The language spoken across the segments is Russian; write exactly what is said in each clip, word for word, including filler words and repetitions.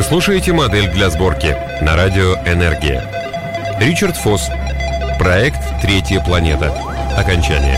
Вы слушаете «Модель для сборки» на радио «Энергия». Ричард Фосс. Проект «Третья планета». Окончание.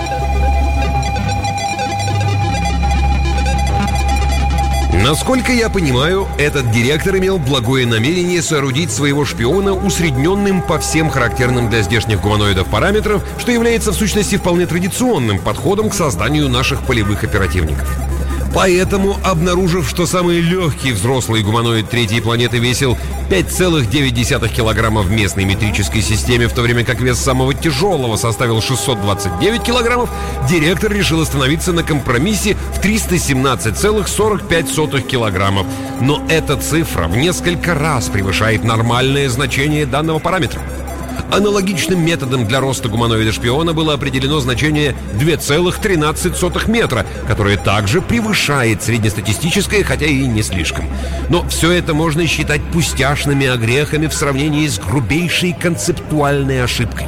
Насколько я понимаю, этот директор имел благое намерение соорудить своего шпиона усредненным по всем характерным для здешних гуманоидов параметрам, что является в сущности вполне традиционным подходом к созданию наших полевых оперативников. Поэтому, обнаружив, что самый легкий взрослый гуманоид третьей планеты весил пять целых девять десятых килограмма в местной метрической системе, в то время как вес самого тяжелого составил шестьсот двадцать девять килограммов, директор решил остановиться на компромиссе в триста семнадцать целых сорок пять сотых килограммов. Но эта цифра в несколько раз превышает нормальное значение данного параметра. Аналогичным методом для роста гуманоида-шпиона было определено значение два целых тринадцать сотых метра, которое также превышает среднестатистическое, хотя и не слишком. Но все это можно считать пустяшными огрехами в сравнении с грубейшей концептуальной ошибкой.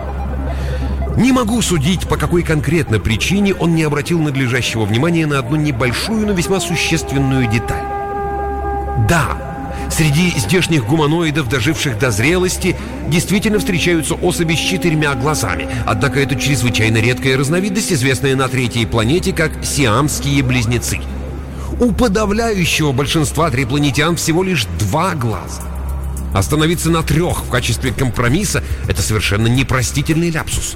Не могу судить, по какой конкретно причине он не обратил надлежащего внимания на одну небольшую, но весьма существенную деталь. Да, среди здешних гуманоидов, доживших до зрелости, действительно встречаются особи с четырьмя глазами. Однако это чрезвычайно редкая разновидность, известная на третьей планете как сиамские близнецы. У подавляющего большинства трипланетян всего лишь два глаза. Остановиться на трех в качестве компромисса – это совершенно непростительный ляпсус.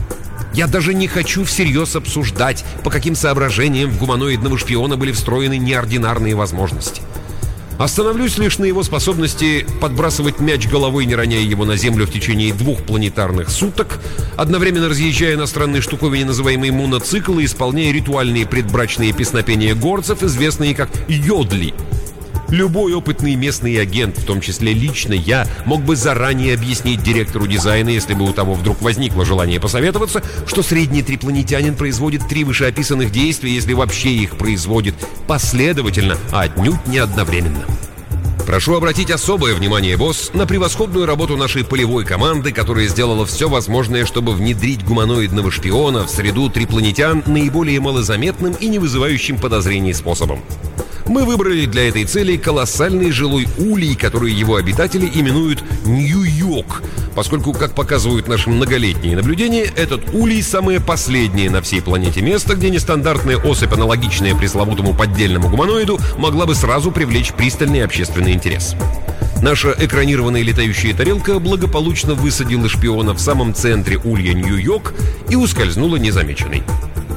Я даже не хочу всерьез обсуждать, по каким соображениям в гуманоидного шпиона были встроены неординарные возможности. Остановлюсь лишь на его способности подбрасывать мяч головой, не роняя его на Землю в течение двух планетарных суток, одновременно разъезжая на странной штуковине, называемой моноцикл, и исполняя ритуальные предбрачные песнопения горцев, известные как йодли. Любой опытный местный агент, в том числе лично я, мог бы заранее объяснить директору дизайна, если бы у того вдруг возникло желание посоветоваться, что средний трипланетянин производит три вышеописанных действия, если вообще их производит последовательно, а отнюдь не одновременно. Прошу обратить особое внимание, босс, на превосходную работу нашей полевой команды, которая сделала все возможное, чтобы внедрить гуманоидного шпиона в среду трипланетян наиболее малозаметным и не вызывающим подозрений способом. Мы выбрали для этой цели колоссальный жилой улей, который его обитатели именуют Нью-Йорк, поскольку, как показывают наши многолетние наблюдения, этот улей – самое последнее на всей планете место, где нестандартная особь, аналогичная пресловутому поддельному гуманоиду, могла бы сразу привлечь пристальный общественный интерес. Наша экранированная летающая тарелка благополучно высадила шпиона в самом центре улья Нью-Йорк и ускользнула незамеченной.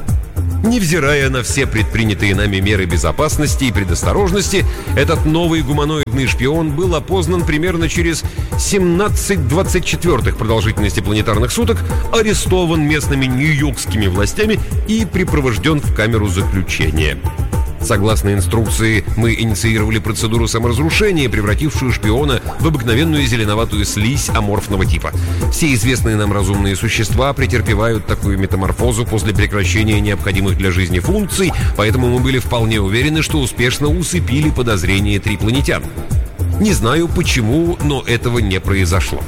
Невзирая на все предпринятые нами меры безопасности и предосторожности, этот новый гуманоидный шпион был опознан примерно через семнадцать двадцать четвёртых продолжительности планетарных суток, арестован местными нью-йоркскими властями и припровожден в камеру заключения. Согласно инструкции, мы инициировали процедуру саморазрушения, превратившую шпиона в обыкновенную зеленоватую слизь аморфного типа. Все известные нам разумные существа претерпевают такую метаморфозу после прекращения необходимых для жизни функций, поэтому мы были вполне уверены, что успешно усыпили подозрения трипланетян. Не знаю почему, но этого не произошло.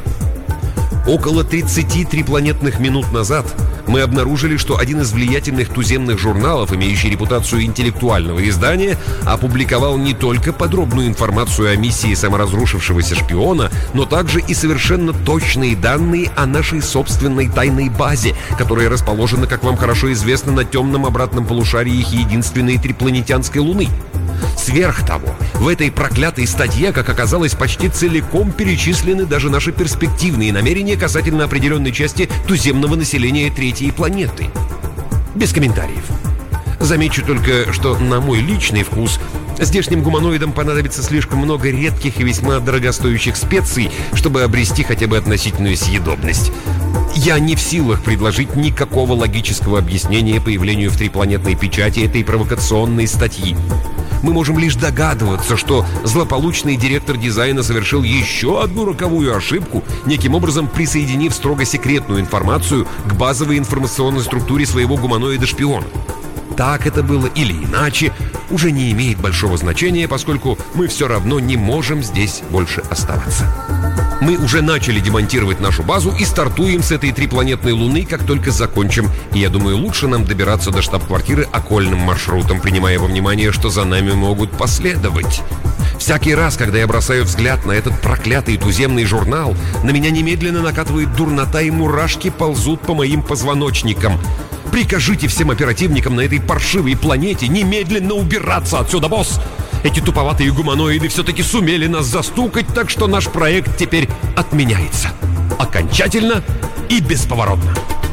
Около тридцати трипланетных минут назад мы обнаружили, что один из влиятельных туземных журналов, имеющий репутацию интеллектуального издания, опубликовал не только подробную информацию о миссии саморазрушившегося шпиона, но также и совершенно точные данные о нашей собственной тайной базе, которая расположена, как вам хорошо известно, на темном обратном полушарии их единственной трипланетянской Луны. Сверх того, в этой проклятой статье, как оказалось, почти целиком перечислены даже наши перспективные намерения касательно определенной части туземного населения третьей планеты. Без комментариев. Замечу только, что на мой личный вкус здешним гуманоидам понадобится слишком много редких и весьма дорогостоящих специй, чтобы обрести хотя бы относительную съедобность. Я не в силах предложить никакого логического объяснения появлению в трипланетной печати этой провокационной статьи. Мы можем лишь догадываться, что злополучный директор дизайна совершил еще одну роковую ошибку, неким образом присоединив строго секретную информацию к базовой информационной структуре своего гуманоида-шпиона. Так это было или иначе, уже не имеет большого значения, поскольку мы все равно не можем здесь больше оставаться. Мы уже начали демонтировать нашу базу и стартуем с этой трипланетной Луны, как только закончим. И я думаю, лучше нам добираться до штаб-квартиры окольным маршрутом, принимая во внимание, что за нами могут последовать. Всякий раз, когда я бросаю взгляд на этот проклятый туземный журнал, на меня немедленно накатывает дурнота, и мурашки ползут по моим позвоночникам. Прикажите всем оперативникам на этой паршивой планете немедленно убираться отсюда, босс! Эти туповатые гуманоиды все-таки сумели нас застукать, так что наш проект теперь отменяется. Окончательно и бесповоротно.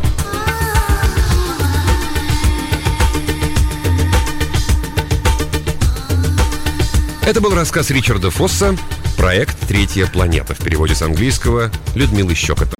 Это был рассказ Ричарда Фосса «Проект «Третья планета» в переводе с английского Людмилы Щекотовой.